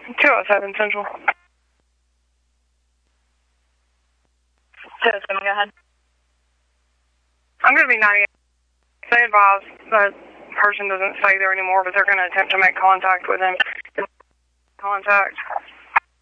207 Central. 207, go ahead. I'm going to be 98. They advise that person doesn't stay there anymore, but they're going to attempt to make contact with him. Contact.